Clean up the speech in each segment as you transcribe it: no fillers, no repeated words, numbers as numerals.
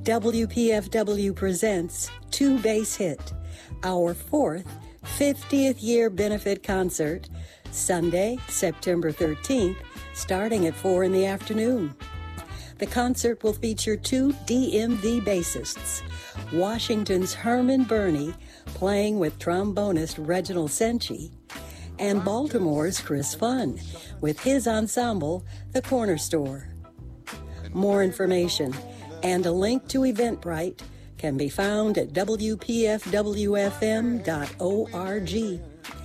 WPFW presents Two Bass Hit, our fourth 50th year benefit concert, Sunday, September 13th, starting at 4 in the afternoon. The concert will feature two DMV bassists, Washington's Herman Burney playing with trombonist Reginald Senchi, and Baltimore's Chris Funn with his ensemble, The Corner Store. More information and a link to Eventbrite can be found at WPFWFM.org.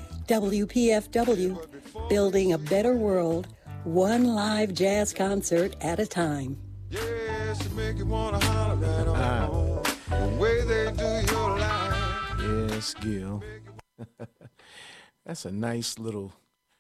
WPFW, building a better world, one live jazz concert at a time. Yes, to make you wanna holler right on the way they do your life. Yes, Gil. That's a nice little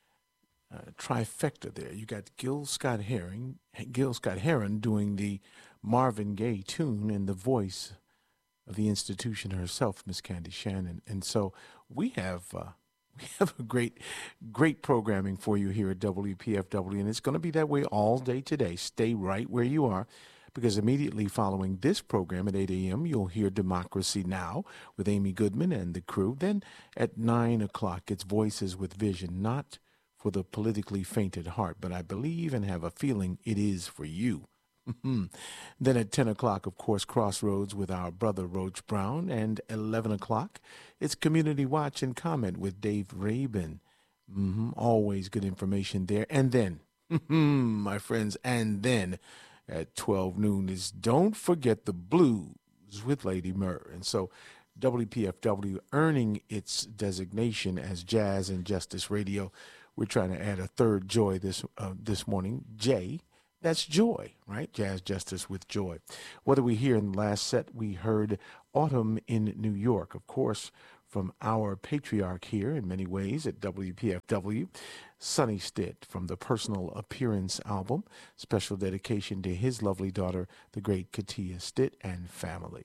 trifecta there. You got Gil Scott-Heron doing the Marvin Gaye tune and the voice of the institution herself, Miss Candy Shannon. And so we have a great programming for you here at WPFW, and it's going to be that way all day today. Stay right where you are, because immediately following this program at 8 a.m., you'll hear Democracy Now! With Amy Goodman and the crew. Then at 9 o'clock, it's Voices with Vision, not for the politically faint at heart, but I believe and have a feeling it is for you. Then at 10 o'clock, of course, Crossroads with our brother Roach Brown. And 11 o'clock, it's Community Watch and Comment with Dave Rabin. Always good information there. And then, my friends, and then at 12 noon is Don't Forget the Blues with Lady Murr. And so WPFW earning its designation as Jazz and Justice Radio. We're trying to add a third joy this morning, J. That's joy, right? Jazz Justice with joy. What did we hear in the last set? We heard Autumn in New York, of course, from our patriarch here in many ways at WPFW, Sonny Stitt, from the Personal Appearance album. Special dedication to his lovely daughter, the great Katia Stitt, and family.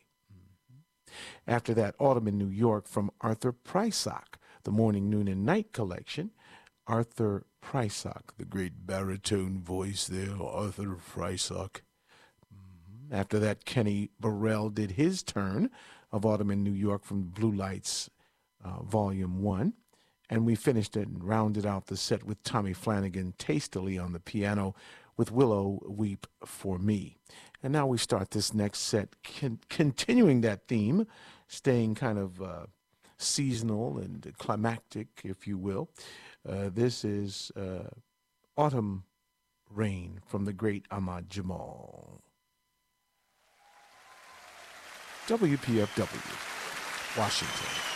After that, Autumn in New York from Arthur Prysock, the Morning, Noon, and Night collection. Arthur Prysock, the great baritone voice there, Arthur Prysock. After that, Kenny Burrell did his turn of Autumn in New York from Blue Lights, Volume 1. And we finished it and rounded out the set with Tommy Flanagan tastily on the piano with Willow Weep for Me. And now we start this next set, continuing that theme, staying kind of seasonal and climactic, if you will. This is Autumn Rain from the great Ahmad Jamal. WPFW, Washington.